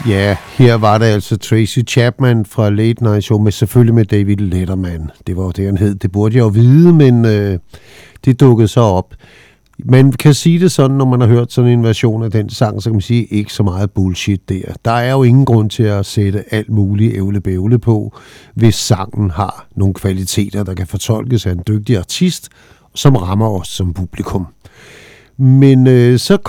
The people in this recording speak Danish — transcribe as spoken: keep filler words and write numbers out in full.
Ja, her var det altså Tracy Chapman fra Late Night Show, med selvfølgelig med David Letterman. Det var jo det, han hed. Det burde jeg jo vide, men øh, det dukkede så op. Man kan sige det sådan, når man har hørt sådan en version af den sang, så kan man sige, ikke så meget bullshit der. Der er jo ingen grund til at sætte alt muligt ævlebævle på, hvis sangen har nogle kvaliteter, der kan fortolkes af en dygtig artist, som rammer os som publikum. Men øh, så